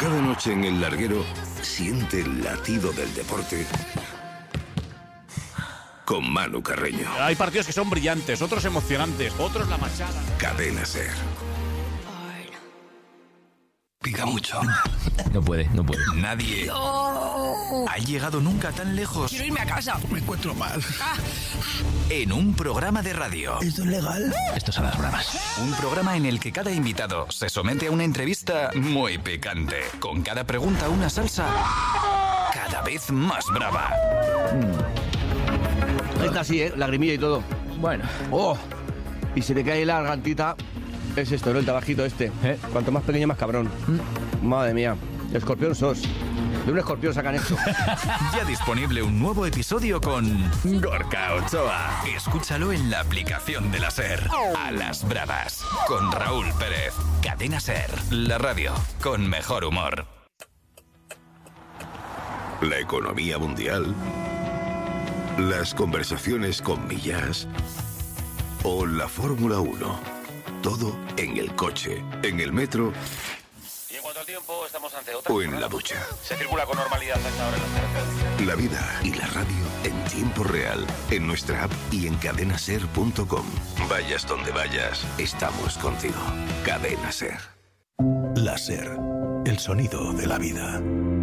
Cada noche en el larguero siente el latido del deporte con Manu Carreño. Hay partidos que son brillantes, otros emocionantes, otros la machada. Cadena SER. Pica mucho. No puede. Nadie ha llegado nunca tan lejos. Quiero irme a casa. Me encuentro mal. En un programa de radio. ¿Esto es legal? Esto son las bravas. Un programa en el que cada invitado se somete a una entrevista muy picante. Con cada pregunta una salsa cada vez más brava. Está así, lagrimilla y todo. Bueno. ¡Oh! Y se te cae la gargantita. Es esto, ¿no? El tabajito este. Cuanto más pequeño, más cabrón. Madre mía. Escorpión sos. De un escorpión sacan esto. Ya disponible un nuevo episodio con Gorka Ochoa. Escúchalo en la aplicación de la SER. A las bravas. Con Raúl Pérez. Cadena SER. La radio con mejor humor. La economía mundial. Las conversaciones con Millás. O la Fórmula 1. Todo en el coche, en el metro. Y en cuanto al tiempo, estamos ante otra. O en la ducha. Se circula con normalidad hasta ahora en las carreteras. La vida y la radio en tiempo real. En nuestra app y en cadenaser.com. Vayas donde vayas, estamos contigo. Cadena SER. La SER. El sonido de la vida.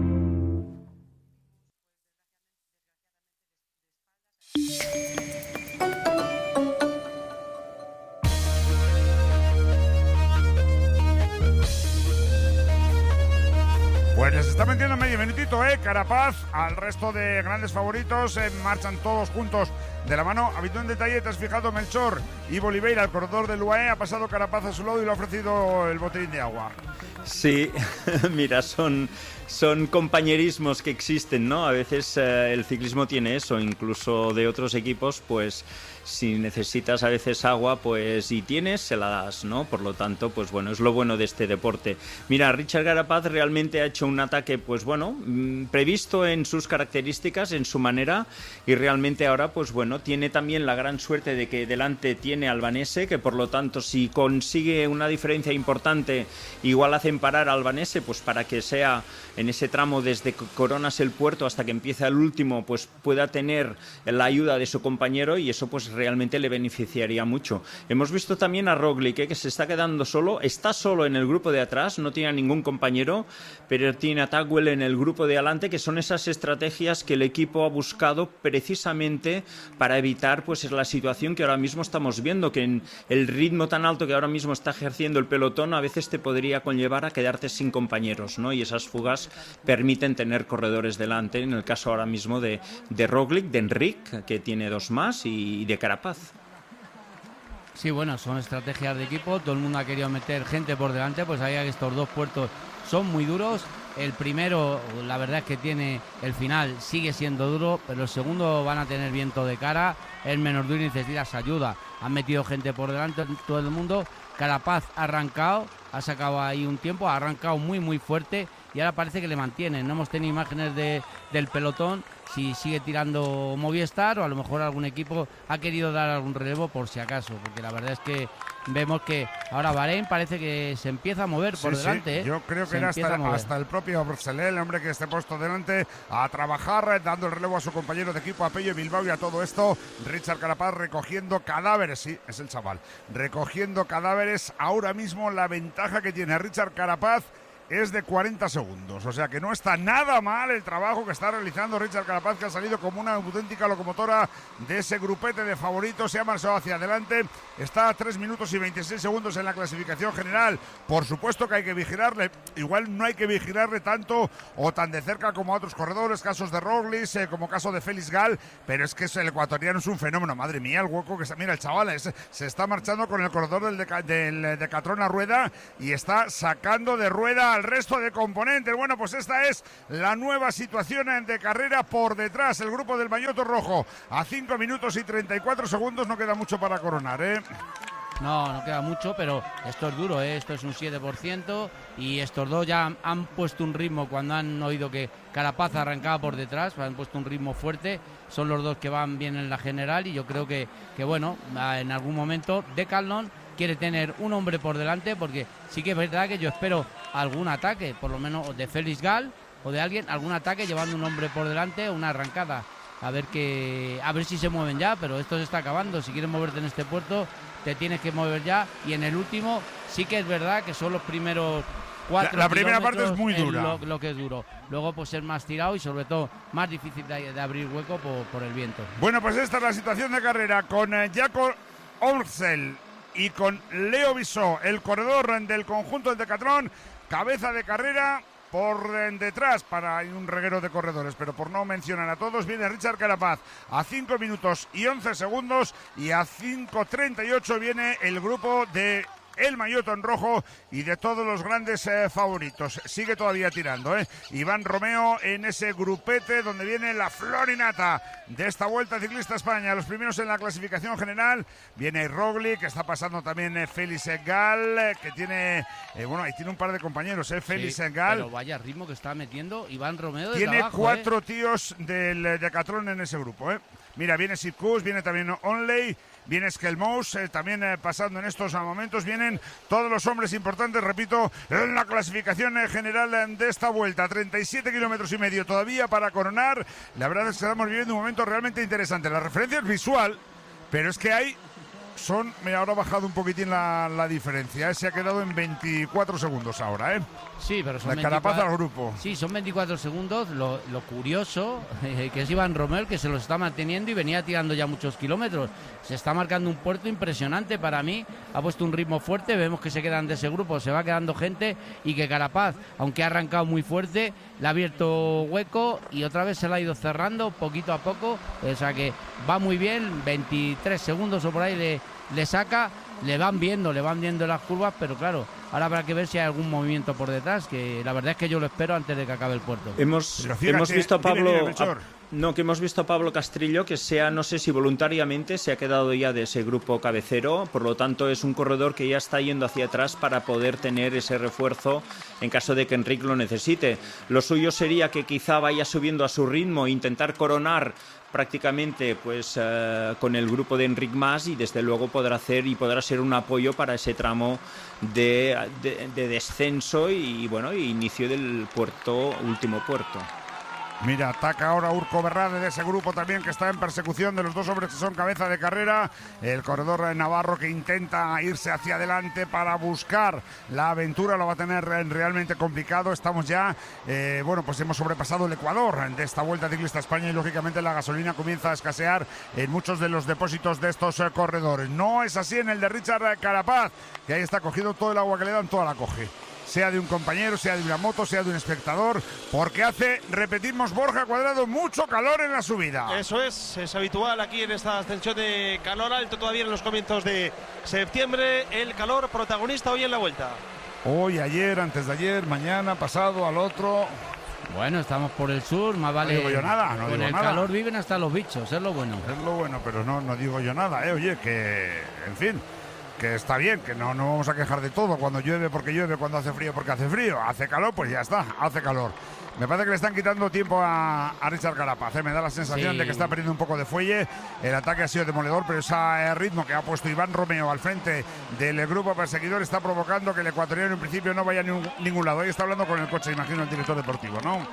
Pues les está metiendo medio minutito, Carapaz. Al resto de grandes favoritos marchan todos juntos de la mano. Habitual detalle, te has fijado, Melchor y Oliveira, el corredor del UAE, ha pasado Carapaz a su lado y le ha ofrecido el botellín de agua. Sí, mira, son compañerismos que existen, ¿no? A veces el ciclismo tiene eso, incluso de otros equipos, pues si necesitas a veces agua, pues y tienes, se la das, ¿no? Por lo tanto, pues bueno, es lo bueno de este deporte. Mira, Richard Carapaz realmente ha hecho un ataque, pues bueno, previsto en sus características, en su manera, y realmente ahora, pues bueno, tiene también la gran suerte de que delante tiene Albanese, que por lo tanto, si consigue una diferencia importante, igual hacen parar a Albanese, pues para que sea en ese tramo desde Coronas el Puerto hasta que empieza el último, pues pueda tener la ayuda de su compañero, y eso pues realmente le beneficiaría mucho. Hemos visto también a Roglic, que se está quedando solo, está solo en el grupo de atrás, no tiene a ningún compañero, pero tiene a Tagwell en el grupo de adelante, que son esas estrategias que el equipo ha buscado precisamente para evitar pues la situación que ahora mismo estamos viendo, que en el ritmo tan alto que ahora mismo está ejerciendo el pelotón a veces te podría conllevar a quedarte sin compañeros, ¿no? Y esas fugas permiten tener corredores delante, en el caso ahora mismo de Roglic, de Enric, que tiene dos más, y de Carapaz. Sí, bueno, son estrategias de equipo, todo el mundo ha querido meter gente por delante, pues había que estos dos puertos son muy duros. El primero, la verdad es que tiene el final, sigue siendo duro, pero el segundo van a tener viento de cara, es menos duro y necesitas ayuda. Han metido gente por delante, todo el mundo. Carapaz ha arrancado, ha sacado ahí un tiempo, ha arrancado muy muy fuerte y ahora parece que le mantienen. No hemos tenido imágenes del pelotón, si sigue tirando Movistar o a lo mejor algún equipo ha querido dar algún relevo por si acaso, porque la verdad es que vemos que ahora Bahrein parece que se empieza a mover por delante. Sí. Yo creo que era hasta el propio Brusselé, el hombre que esté puesto delante a trabajar, dando el relevo a su compañero de equipo, a Pello Bilbao, y a todo esto Richard Carapaz recogiendo cadáveres. Sí, es el chaval, recogiendo cadáveres. Ahora mismo la ventaja que tiene Richard Carapaz es de 40 segundos, o sea que no está nada mal el trabajo que está realizando Richard Carapaz, que ha salido como una auténtica locomotora de ese grupete de favoritos, se ha marchado hacia adelante, está a 3 minutos y 26 segundos en la clasificación general. Por supuesto que hay que vigilarle, igual no hay que vigilarle tanto o tan de cerca como a otros corredores, casos de Roglic, como caso de Félix Gal, pero es que el ecuatoriano es un fenómeno, madre mía, el hueco que está, mira el chaval, se está marchando con el corredor del Decathlon a rueda y está sacando de rueda al resto de componentes. Bueno, pues esta es la nueva situación de carrera por detrás. El grupo del maillot rojo a 5 minutos y 34 segundos. No queda mucho para coronar, ¿eh? No queda mucho, pero esto es duro, ¿eh? Esto es un 7% y estos dos ya han puesto un ritmo cuando han oído que Carapaz arrancaba por detrás, han puesto un ritmo fuerte, son los dos que van bien en la general y yo creo que bueno, en algún momento Decathlon quiere tener un hombre por delante, porque sí que es verdad que yo espero algún ataque, por lo menos de Félix Gal o de alguien, algún ataque llevando un hombre por delante, una arrancada. A ver si se mueven ya, pero esto se está acabando. Si quieres moverte en este puerto, te tienes que mover ya. Y en el último sí que es verdad que son los primeros 4 La primera parte es muy dura. Lo que es duro. Luego pues es más tirado y sobre todo más difícil de abrir hueco por el viento. Bueno, pues esta es la situación de carrera con Jakob Omsel y con Leo Bisó, el corredor del conjunto del Decatlón, cabeza de carrera. Por detrás para un reguero de corredores, pero por no mencionar a todos, viene Richard Carapaz a 5 minutos y 11 segundos y a 5:38 viene el grupo de el maillot en rojo y de todos los grandes favoritos. Sigue todavía tirando, Iván Romeo en ese grupete donde viene la florinata de esta Vuelta Ciclista España. Los primeros en la clasificación general viene Roglic, que está pasando también Félix Gal, que tiene, ahí tiene un par de compañeros, Félix Gal. Pero vaya ritmo que está metiendo Iván Romeo desde tiene abajo, 4 tíos del Decatlón en ese grupo, Mira, viene Sipkus, viene también Onley, viene Skelmous, también pasando en estos momentos. Vienen todos los hombres importantes, repito, en la clasificación general de esta vuelta. 37 kilómetros y medio todavía para coronar. La verdad es que estamos viviendo un momento realmente interesante. La referencia es visual, pero es que hay... ahora ha bajado un poquitín la diferencia, se ha quedado en 24 segundos ahora, Sí, pero son 24, Carapaz al grupo. Sí, son 24 segundos. Lo curioso que es Iván Romeo, que se los está manteniendo y venía tirando ya muchos kilómetros. Se está marcando un puerto impresionante para mí. Ha puesto un ritmo fuerte. Vemos que se quedan de ese grupo, se va quedando gente y que Carapaz, aunque ha arrancado muy fuerte, le ha abierto hueco y otra vez se la ha ido cerrando poquito a poco. O sea que va muy bien. 23 segundos o por ahí le saca. Le van viendo las curvas, pero claro, ahora habrá que ver si hay algún movimiento por detrás, que la verdad es que yo lo espero antes de que acabe el puerto. Hemos visto a Pablo... hemos visto a Pablo Castrillo, que no sé si voluntariamente se ha quedado ya de ese grupo cabecero, por lo tanto es un corredor que ya está yendo hacia atrás para poder tener ese refuerzo en caso de que Enric lo necesite. Lo suyo sería que quizá vaya subiendo a su ritmo e intentar coronar prácticamente pues con el grupo de Enric Mas, y desde luego podrá ser un apoyo para ese tramo de descenso y inicio del último puerto. Mira, ataca ahora Urco Berrade de ese grupo también, que está en persecución de los dos hombres que son cabeza de carrera. El corredor navarro que intenta irse hacia adelante para buscar la aventura, lo va a tener realmente complicado. Estamos ya, pues hemos sobrepasado el Ecuador de esta Vuelta Ciclista España y lógicamente la gasolina comienza a escasear en muchos de los depósitos de estos corredores. No es así en el de Richard Carapaz, que ahí está cogiendo todo el agua que le dan, toda la coge. Sea de un compañero, sea de una moto, sea de un espectador, porque repetimos, Borja Cuadrado, mucho calor en la subida. Eso es habitual aquí en esta ascensión de calor alto todavía en los comienzos de septiembre. El calor protagonista hoy en la Vuelta. Hoy, ayer, antes de ayer, mañana, pasado, al otro. Bueno, estamos por el sur, más vale. No digo yo nada, con el calor viven hasta los bichos, es lo bueno. Es lo bueno, pero no digo yo nada, oye, que, en fin, que está bien, que no vamos a quejar de todo. Cuando llueve porque llueve, cuando hace frío porque hace frío, hace calor, pues ya está, hace calor. Me parece que le están quitando tiempo a Richard Carapaz, me da la sensación de que está perdiendo un poco de fuelle. El ataque ha sido demoledor, pero ese ritmo que ha puesto Iván Romeo al frente del grupo perseguidor está provocando que el ecuatoriano en principio no vaya a ningún lado. Ahí está hablando con el coche, imagino, el director deportivo, ¿no?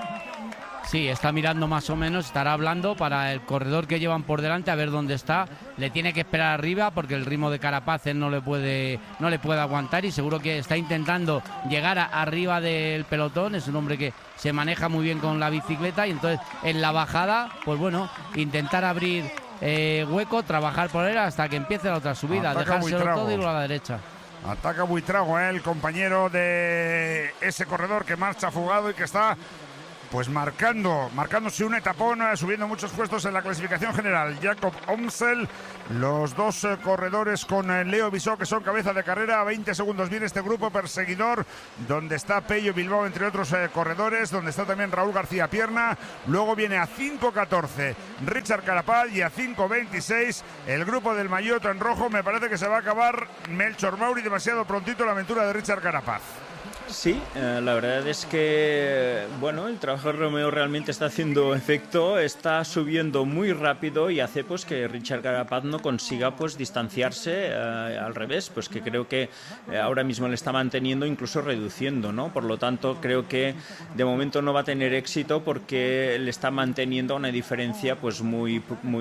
Sí, está mirando más o menos, estará hablando para el corredor que llevan por delante, a ver dónde está. Le tiene que esperar arriba porque el ritmo de Carapaz él no le puede aguantar, y seguro que está intentando llegar arriba del pelotón. Es un hombre que se maneja muy bien con la bicicleta, y entonces en la bajada, pues bueno, intentar abrir hueco, trabajar por él hasta que empiece la otra subida, dejárselo todo y ir a la derecha. Ataca Buitrago, el compañero de ese corredor que marcha fugado y que está pues marcándose un etapón, subiendo muchos puestos en la clasificación general. Jakob Omsel, los dos corredores con Leo Bisó, que son cabeza de carrera. A 20 segundos viene este grupo perseguidor, donde está Pello Bilbao, entre otros corredores, donde está también Raúl García Pierna. Luego viene a 5:14 Richard Carapaz, y a 5:26 el grupo del maillot en rojo. Me parece que se va a acabar, Melchor Mauri, demasiado prontito la aventura de Richard Carapaz. Sí, la verdad es que bueno, el trabajo de Romeo realmente está haciendo efecto, está subiendo muy rápido y hace pues que Richard Carapaz no consiga pues distanciarse, al revés, pues que creo que ahora mismo le está manteniendo, incluso reduciendo, ¿no? Por lo tanto, creo que de momento no va a tener éxito porque le está manteniendo una diferencia pues muy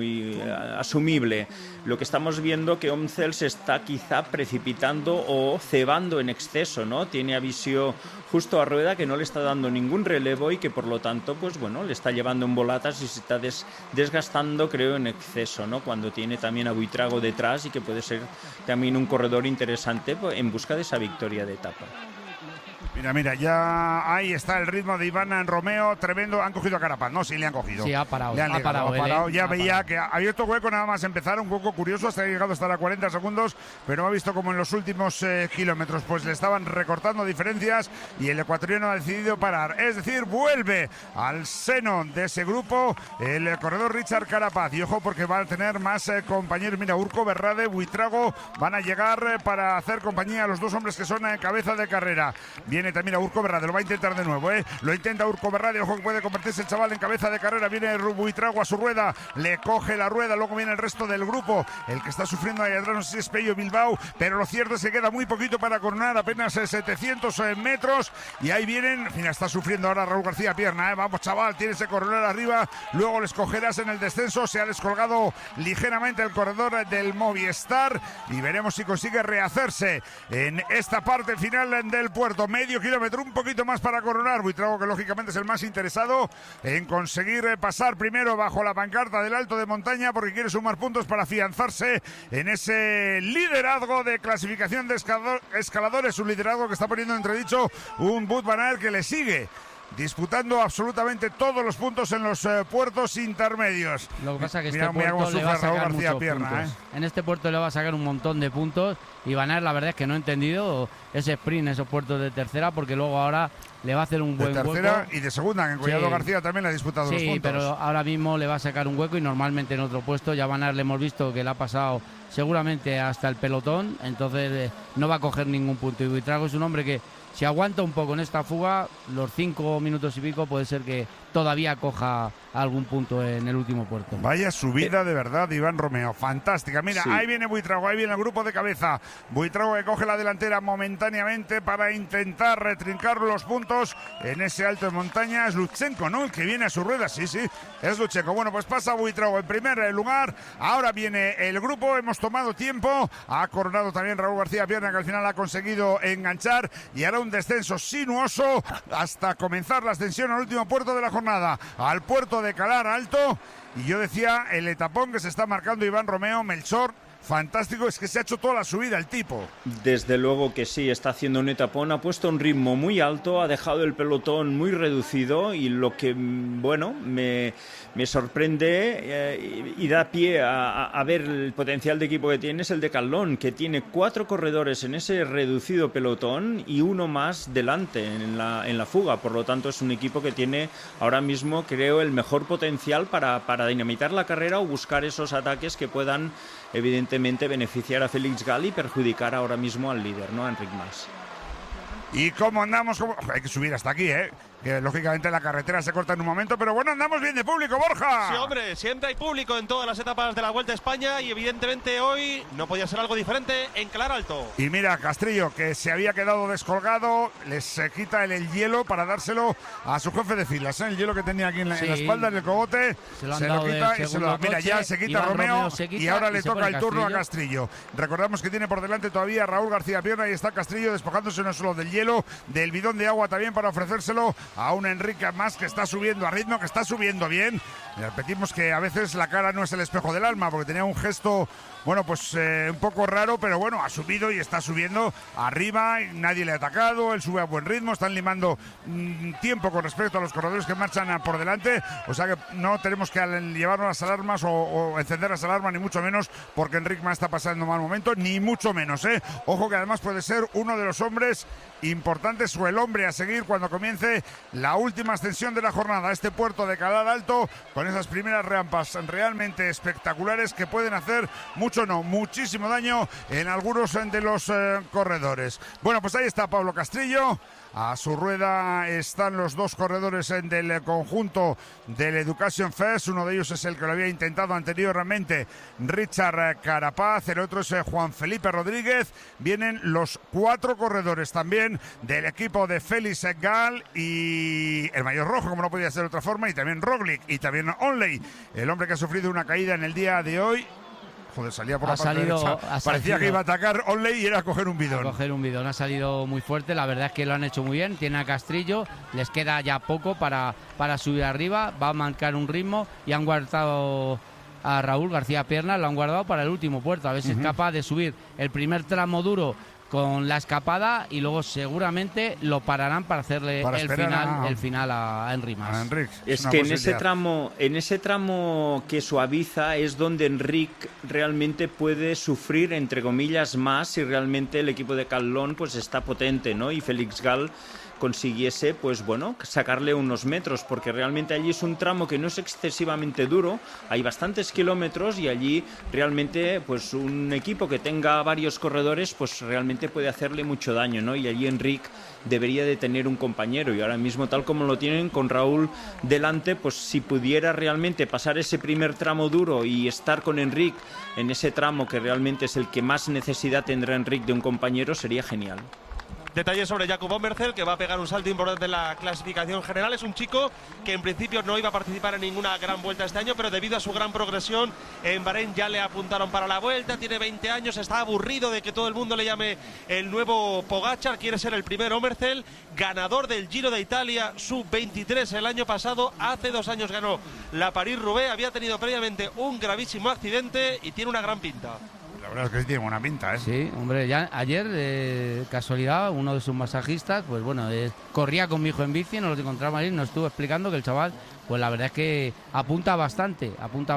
asumible. Lo que estamos viendo que Omcel se está quizá precipitando o cebando en exceso, ¿no? Tiene a Visio justo a rueda que no le está dando ningún relevo y que por lo tanto pues bueno, le está llevando en volatas y se está desgastando, creo, en exceso, ¿no? Cuando tiene también a Buitrago detrás y que puede ser también un corredor interesante en busca de esa victoria de etapa. Mira, ya ahí está el ritmo de Iván Romeo, tremendo. Han cogido a Carapaz, ¿no? Sí, le han cogido. Sí, ha parado. Ha parado. Ya veía que ha abierto hueco nada más empezar, un poco curioso, hasta que ha llegado a estar a 40 segundos, pero ha visto como en los últimos kilómetros pues le estaban recortando diferencias y el ecuatoriano ha decidido parar. Es decir, vuelve al seno de ese grupo el corredor Richard Carapaz. Y ojo porque va a tener más compañeros. Mira, Urco Berrade, Buitrago van a llegar para hacer compañía a los dos hombres que son cabeza de carrera. Viene también a Urco Berrade, lo va a intentar de nuevo, lo intenta Urco Berrade, ojo que puede convertirse el chaval en cabeza de carrera. Viene Buitrago a su rueda, le coge la rueda, luego viene el resto del grupo, el que está sufriendo ahí atrás, no sé si es Pello Bilbao, pero lo cierto es que queda muy poquito para coronar, apenas 700 metros, y ahí vienen, mira, está sufriendo ahora Raúl García Pierna, vamos chaval, tienes que coronar arriba, luego les cogerás en el descenso. Se ha descolgado ligeramente el corredor del Movistar y veremos si consigue rehacerse en esta parte final del puerto. Medio kilómetro, un poquito más para coronar. Buitrago, que lógicamente es el más interesado en conseguir pasar primero bajo la pancarta del Alto de Montaña, porque quiere sumar puntos para afianzarse en ese liderazgo de clasificación de escaladores, un liderazgo que está poniendo en entredicho un Wout van Aert que le sigue disputando absolutamente todos los puntos en los puertos intermedios. Lo que pasa es que este puerto le va a sacar muchos puntos. En este puerto le va a sacar un montón de puntos y Van Aert, la verdad es que no he entendido ese sprint, esos puertos de tercera, porque luego ahora le va a hacer un buen hueco. De tercera y de segunda, que en Collado García también le ha disputado los puntos. Sí, pero ahora mismo le va a sacar un hueco y normalmente en otro puesto. Ya Van Aert le hemos visto que le ha pasado seguramente hasta el pelotón, entonces no va a coger ningún punto. Y Buitrago es un hombre que si aguanta un poco en esta fuga, los 5 minutos y pico, puede ser que todavía coja algún punto en el último puerto. Vaya subida de verdad, Iván Romeo, fantástica. Mira, sí. Ahí viene Buitrago, ahí viene el grupo de cabeza. Buitrago que coge la delantera momentáneamente para intentar retrincar los puntos en ese Alto de Montaña. Es Lutsenko, ¿no? El que viene a su rueda, sí, es Lutsenko. Bueno, pues pasa Buitrago en primer lugar. Ahora viene el grupo, hemos tomado tiempo. Ha coronado también Raúl García Pierna, que al final ha conseguido enganchar, y hará un descenso sinuoso hasta comenzar la ascensión al último puerto de la jornada, al puerto de Calar Alto. Y yo decía, el etapón que se está marcando Iván Romeo, Melchor, fantástico, es que se ha hecho toda la subida el tipo. Desde luego que sí, está haciendo un etapón, ha puesto un ritmo muy alto, ha dejado el pelotón muy reducido, y lo que, bueno, me sorprende y da pie a ver el potencial de equipo que tiene es el de Decathlon, que tiene 4 corredores en ese reducido pelotón y uno más delante en la fuga. Por lo tanto, es un equipo que tiene ahora mismo, creo, el mejor potencial para dinamitar la carrera o buscar esos ataques que puedan evidentemente beneficiar a Félix Gal y perjudicar ahora mismo al líder, ¿no? A Enric Mas. ¿Y cómo andamos? Hay que subir hasta aquí, que lógicamente la carretera se corta en un momento, pero bueno, andamos bien de público, Borja. Sí, hombre, siempre hay público en todas las etapas de la Vuelta a España y evidentemente hoy no podía ser algo diferente en Calar Alto. Y mira, Castrillo, que se había quedado descolgado, les quita el hielo para dárselo a su jefe de filas, el hielo que tenía aquí en la espalda, en el cogote, se lo quita y se lo da. Mira, ya se quita Romeo y ahora le toca el turno a Castrillo. Recordamos que tiene por delante todavía a Raúl García Pierna y está Castrillo despojándose no solo del hielo, del bidón de agua también para ofrecérselo a un Enric Mas que está subiendo a ritmo, que está subiendo bien. Y repetimos que a veces la cara no es el espejo del alma, porque tenía un gesto, bueno, pues un poco raro, pero bueno, ha subido y está subiendo arriba, y nadie le ha atacado, él sube a buen ritmo, están limando tiempo con respecto a los corredores que marchan por delante, o sea que no tenemos que llevarnos las alarmas o encender las alarmas, ni mucho menos, porque Enric Mas está pasando un mal momento, ni mucho menos, Ojo que además puede ser uno de los hombres importantes o el hombre a seguir cuando comience la última ascensión de la jornada, este puerto de Calar Alto, con esas primeras rampas realmente espectaculares que pueden hacer muchísimo daño en algunos de los corredores. Bueno, pues ahí está Pablo Castrillo, A su rueda están los dos corredores del conjunto del Education First. Uno de ellos es el que lo había intentado anteriormente, Richard Carapaz. El otro es Juan Felipe Rodríguez. Vienen los 4 corredores también del equipo de Félix Gal y el maillot rojo, como no podía ser de otra forma, y también Roglic y también Onley, el hombre que ha sufrido una caída en el día de hoy. Joder, salía por la parte derecha. Parecía que iba a atacar Onley y era a coger un bidón. Ha salido muy fuerte, la verdad es que lo han hecho muy bien. Tiene a Castrillo, les queda ya poco para subir arriba, va a marcar un ritmo y han guardado a Raúl García Piernas, lo han guardado para el último puerto, a ver si es capaz de subir el primer tramo duro con la escapada y luego seguramente lo pararán para hacerle el final a Enric Mas. Es que en ese tramo que suaviza es donde Enric realmente puede sufrir, entre comillas, más si realmente el equipo de Calón pues está potente, ¿no? Y Félix Gal consiguiese, pues bueno, sacarle unos metros, porque realmente allí es un tramo que no es excesivamente duro, hay bastantes kilómetros y allí realmente pues un equipo que tenga varios corredores pues realmente puede hacerle mucho daño, ¿no? Y allí Enric debería de tener un compañero y ahora mismo tal como lo tienen con Raúl delante, pues si pudiera realmente pasar ese primer tramo duro y estar con Enric en ese tramo que realmente es el que más necesidad tendrá Enric de un compañero, sería genial. Detalles sobre Jakub Omerzel, que va a pegar un salto importante en la clasificación general. Es un chico que en principio no iba a participar en ninguna gran vuelta este año, pero debido a su gran progresión en Bahrein ya le apuntaron para la vuelta. Tiene 20 años, está aburrido de que todo el mundo le llame el nuevo Pogačar. Quiere ser el primer Omerzel, ganador del Giro de Italia sub-23 el año pasado. Hace 2 años ganó la París-Roubaix. Había tenido previamente un gravísimo accidente y tiene una gran pinta. La verdad es que sí tiene buena pinta, ¿eh? Sí, hombre, ya ayer, de casualidad, uno de sus masajistas, pues bueno, corría con mi hijo en bici, nos lo encontramos ahí, nos estuvo explicando que el chaval, pues la verdad es que apunta bastante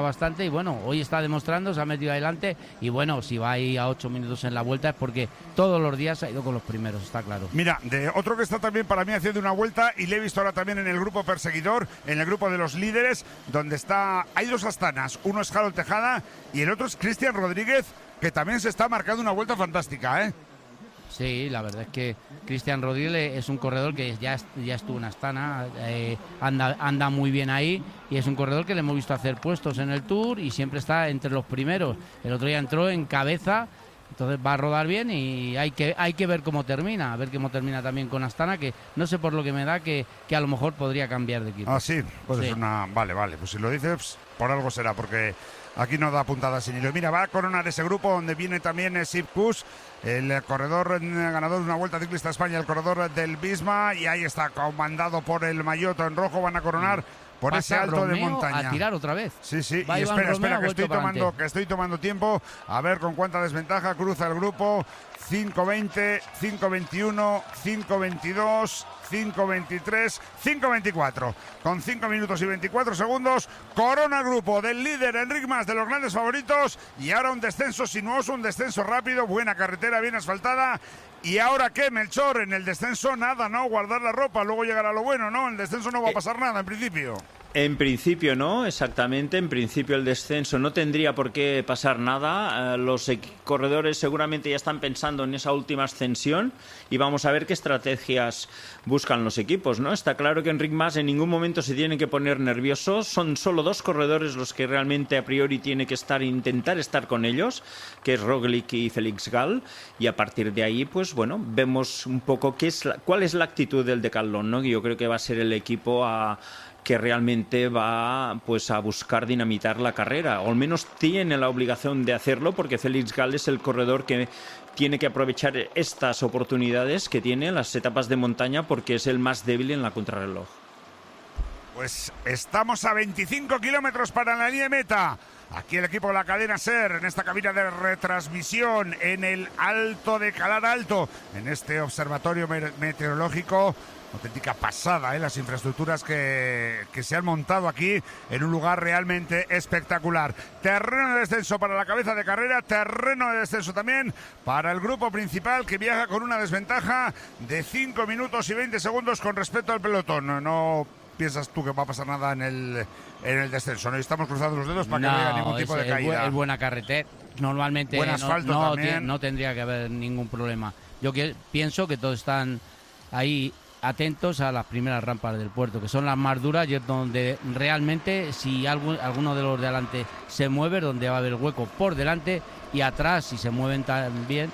y bueno, hoy está demostrando, se ha metido adelante y bueno, si va ahí a 8 minutos en la vuelta es porque todos los días ha ido con los primeros, está claro. Mira, de otro que está también para mí haciendo una vuelta y le he visto ahora también en el grupo perseguidor, en el grupo de los líderes, donde hay 2 astanas, uno es Harold Tejada y el otro es Cristian Rodríguez, que también se está marcando una vuelta fantástica, ¿eh? Sí, la verdad es que Cristian Rodríguez es un corredor que ya estuvo en Astana, anda muy bien ahí y es un corredor que le hemos visto hacer puestos en el Tour y siempre está entre los primeros. El otro día entró en cabeza, entonces va a rodar bien y hay que ver cómo termina, también con Astana, que no sé por lo que me da que a lo mejor podría cambiar de equipo. Ah, sí, pues sí. Es una... Vale, pues si lo dices, por algo será, porque aquí no da puntada sin hilo. Mira, va a coronar ese grupo donde viene también Sepp Kuss, el corredor ganador de una Vuelta Ciclista a España, el corredor del Visma, y ahí está comandado por el maillot en rojo. Van a coronar por ese alto Romeo de montaña. A tirar otra vez. Sí, va y Iván espera, Romeo, que estoy tomando tiempo. A ver con cuánta desventaja cruza el grupo. 5.20, 5.21, 5.22, 5.23, 5.24. Con 5 minutos y 24 segundos, corona el grupo del líder Enric Mas, de los grandes favoritos. Y ahora un descenso sinuoso, un descenso rápido, buena carretera, bien asfaltada. ¿Y ahora qué, Melchor? En el descenso nada, ¿no? Guardar la ropa, luego llegará lo bueno, ¿no? En el descenso no va a pasar nada, en principio. En principio no, exactamente. En principio el descenso no tendría por qué pasar nada. Los corredores seguramente ya están pensando en esa última ascensión y vamos a ver qué estrategias buscan los equipos, ¿no? Está claro que Enric Mas en ningún momento se tiene que poner nervioso. Son solo 2 corredores los que realmente a priori tiene que intentar estar con ellos, que es Roglic y Félix Gal, y a partir de ahí, pues bueno, vemos un poco cuál es la actitud del Decathlon, ¿no? Yo creo que va a ser el equipo que realmente va pues a buscar dinamitar la carrera, o al menos tiene la obligación de hacerlo, porque Félix Gal es el corredor que tiene que aprovechar estas oportunidades que tiene las etapas de montaña, porque es el más débil en la contrarreloj. Pues estamos a 25 kilómetros para la línea de meta. Aquí el equipo de la cadena SER, en esta cabina de retransmisión, en el Alto de Calar Alto, en este observatorio meteorológico. Auténtica pasada, las infraestructuras que se han montado aquí en un lugar realmente espectacular. Terreno de descenso para la cabeza de carrera, terreno de descenso también para el grupo principal, que viaja con una desventaja de 5 minutos y 20 segundos con respecto al pelotón. No piensas tú que va a pasar nada en el descenso, ¿no? Y estamos cruzando los dedos para que no haya ningún tipo de caída. Es buena carretera, normalmente no tendría que haber ningún problema. Yo pienso que todos están ahí atentos a las primeras rampas del puerto, que son las más duras y es donde realmente, si alguno de los de adelante se mueve, donde va a haber hueco por delante, y atrás, si se mueven también,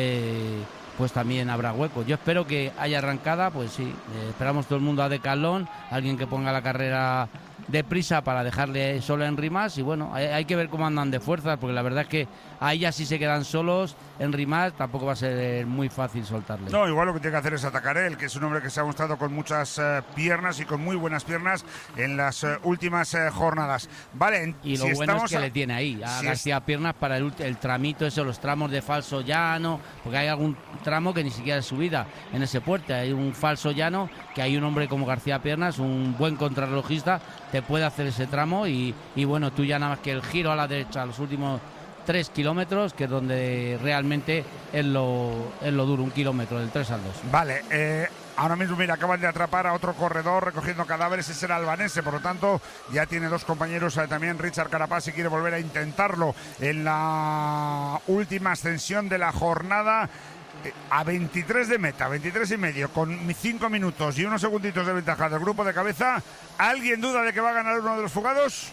pues también habrá hueco. Yo espero que haya arrancada, pues sí, esperamos todo el mundo a Decathlon, alguien que ponga la carrera deprisa para dejarle solo a Henry Mas, y bueno, hay que ver cómo andan de fuerzas, porque la verdad es que ahí ya si se quedan solos, Henry Mas tampoco va a ser muy fácil soltarle. No, igual lo que tiene que hacer es atacar él, que es un hombre que se ha mostrado con muchas piernas y con muy buenas piernas en las últimas jornadas. Vale, y lo bueno es que le tiene ahí a García Piernas para el tramito, eso, los tramos de falso llano, porque hay algún tramo que ni siquiera es subida en ese puerto, hay un falso llano que hay un hombre como García Piernas, un buen contrarrelojista, te puede hacer ese tramo y bueno, tú ya nada más que el giro a la derecha, los últimos 3 kilómetros, que es donde realmente es lo duro, 1 kilómetro, del 3 al 2. Vale, ahora mismo, mira, acaban de atrapar a otro corredor recogiendo cadáveres, ese era albanese, por lo tanto, ya tiene 2 compañeros, también Richard Carapaz, si quiere volver a intentarlo en la última ascensión de la jornada. A 23 de meta, 23 y medio, con 5 minutos y unos segunditos de ventaja del grupo de cabeza. ¿Alguien duda de que va a ganar uno de los fugados?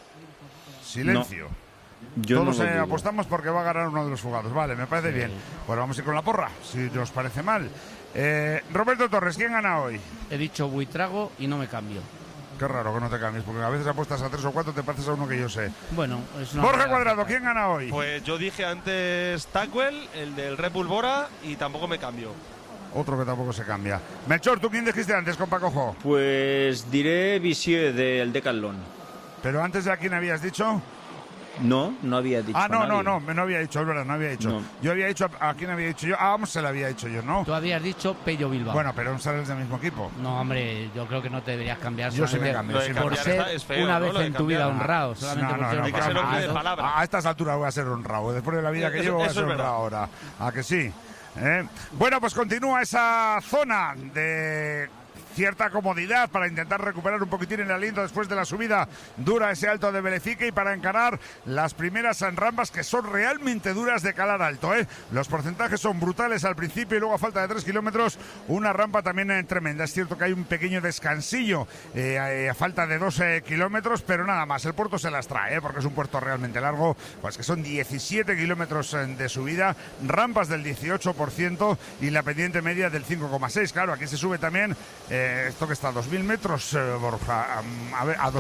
Silencio. No, yo todos no lo dudo. apostamos porque va a ganar uno de los fugados. Vale, me parece bien. Pues vamos a ir con la porra, si os parece mal. Roberto Torres, ¿quién gana hoy? He dicho Buitrago y no me cambio. Qué raro que no te cambies, porque a veces apuestas a 3 o 4, te pareces a uno que yo sé. Bueno, es una Borja Cuadrado, ¿quién gana hoy? Pues yo dije antes Tackwell, el del Red Bull Bora, y tampoco me cambio. Otro que tampoco se cambia. Melchor, ¿tú quién dijiste antes con Paco Jo? Pues diré Visieux del Decathlon. ¿Pero antes de a quién habías dicho? No había dicho. No había dicho, es verdad, no había dicho. No. Yo había dicho, ¿a quién había dicho yo? A Amstel había dicho yo, ¿no? Tú habías dicho Pello Bilbao. Bueno, pero Amstel es del mismo equipo. No, hombre, yo creo que no te deberías cambiar. Yo sí me cambio. Por ser feo, una ¿no? vez en tu vida honrado. Solamente por ser hay que ser hombre de palabra. A estas alturas voy a ser honrado. Después de la vida que llevo voy a ser honrado ahora. ¿A que sí? Bueno, pues continúa esa zona de cierta comodidad para intentar recuperar un poquitín el aliento después de la subida dura, ese alto de Belefique, y para encarar las primeras rampas que son realmente duras de calar alto. Los porcentajes son brutales al principio y luego a falta de 3 kilómetros una rampa también tremenda. Es cierto que hay un pequeño descansillo a falta de 2 kilómetros, pero nada más, el puerto se las trae, porque es un puerto realmente largo, pues que son 17 kilómetros de subida, rampas del 18% y la pendiente media del 5,6. Claro, aquí se sube también esto que está a 2.000 metros, Borja, a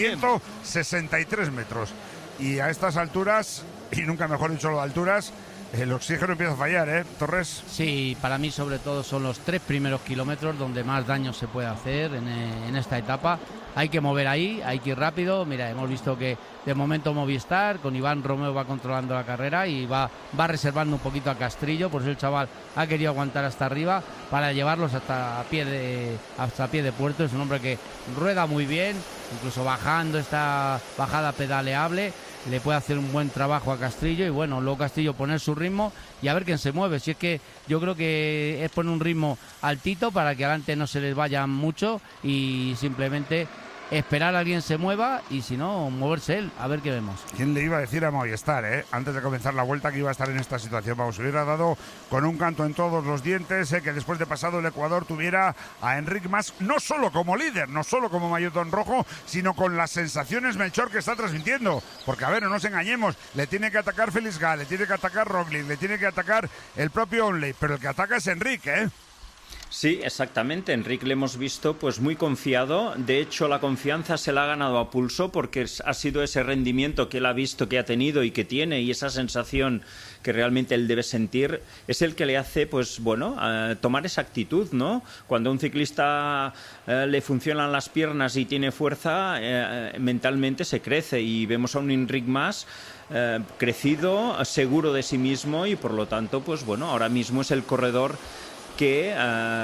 2.163 metros. Y a estas alturas, y nunca mejor dicho lo de alturas, el oxígeno empieza a fallar, Torres. Sí, para mí sobre todo son los 3 primeros kilómetros donde más daño se puede hacer en esta etapa. Hay que mover ahí, hay que ir rápido. Mira, hemos visto que de momento Movistar con Iván Romeo va controlando la carrera y va reservando un poquito a Castrillo, por eso el chaval ha querido aguantar hasta arriba para llevarlos hasta pie de puerto. Es un hombre que rueda muy bien, incluso bajando esta bajada pedaleable, le puede hacer un buen trabajo a Castrillo, y bueno, luego Castrillo poner su ritmo y a ver quién se mueve. Si es que yo creo que es poner un ritmo altito para que adelante no se les vaya mucho y simplemente esperar a alguien se mueva, y si no, moverse él, a ver qué vemos. ¿Quién le iba a decir a Movistar, antes de comenzar la vuelta, que iba a estar en esta situación? Vamos, hubiera dado con un canto en todos los dientes que después de pasado el Ecuador tuviera a Enric Mas, no solo como líder, no solo como maillotón rojo, sino con las sensaciones, Melchor, que está transmitiendo. Porque, a ver, no nos engañemos, le tiene que atacar Félix Gall, le tiene que atacar Roglic, le tiene que atacar el propio Onley, pero el que ataca es Enric, Sí, exactamente. Enrique le hemos visto pues muy confiado. De hecho, la confianza se la ha ganado a pulso, porque ha sido ese rendimiento que él ha visto, que ha tenido y que tiene, y esa sensación que realmente él debe sentir es el que le hace, pues bueno, tomar esa actitud, ¿no? Cuando a un ciclista le funcionan las piernas y tiene fuerza, mentalmente se crece, y vemos a un Enric Mas crecido, seguro de sí mismo, y por lo tanto, pues bueno, ahora mismo es el corredor que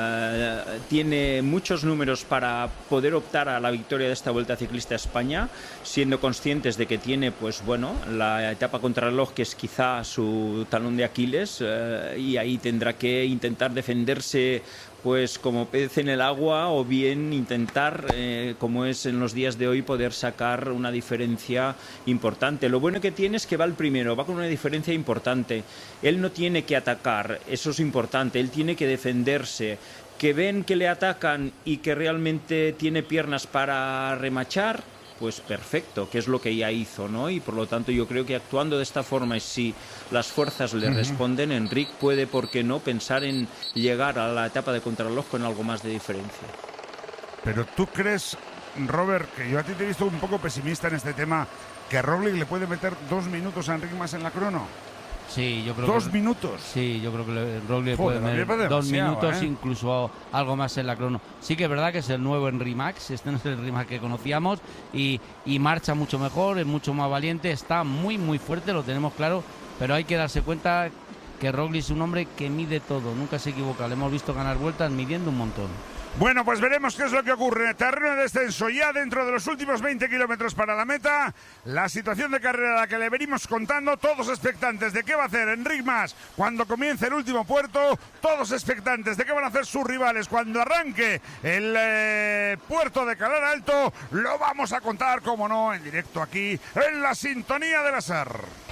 tiene muchos números para poder optar a la victoria de esta Vuelta Ciclista a España, siendo conscientes de que tiene, pues bueno, la etapa contrarreloj, que es quizá su talón de Aquiles, y ahí tendrá que intentar defenderse pues como pez en el agua, o bien intentar, como es en los días de hoy, poder sacar una diferencia importante. Lo bueno que tiene es que va el primero, va con una diferencia importante. Él no tiene que atacar, eso es importante, él tiene que defenderse. que ven que le atacan y que realmente tiene piernas para remachar, pues perfecto, que es lo que ya hizo, ¿no? Y por lo tanto yo creo que actuando de esta forma, y si las fuerzas le responden, Enric puede, ¿por qué no?, pensar en llegar a la etapa de contrarreloj con algo más de diferencia. Pero tú crees, Robert, que yo a ti te he visto un poco pesimista en este tema, que Roglic le puede meter 2 minutos a Enric más en la crono. Sí, yo creo ¿2 minutos? Sí, yo creo que Roglic puede meter 2 minutos, incluso algo más en la crono. Sí que es verdad que es el nuevo Henry Max, este no es el Henry Max que conocíamos, y marcha mucho mejor, es mucho más valiente, está muy muy fuerte, lo tenemos claro, pero hay que darse cuenta que Roglic es un hombre que mide todo, nunca se equivoca, le hemos visto ganar vueltas midiendo un montón. Bueno, pues veremos qué es lo que ocurre en el terreno de descenso ya dentro de los últimos 20 kilómetros para la meta. La situación de carrera a la que le venimos contando, todos expectantes de qué va a hacer Enric Mas cuando comience el último puerto, todos expectantes de qué van a hacer sus rivales cuando arranque el puerto de Calar Alto. Lo vamos a contar, como no, en directo aquí en la sintonía de la SER.